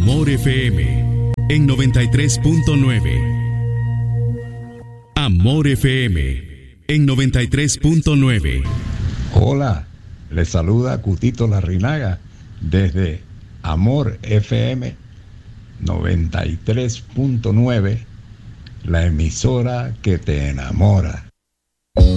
Amor FM en 93.9. Amor FM en 93.9. Hola, les saluda Cutito Larrinaga desde Amor FM 93.9, la emisora que te enamora.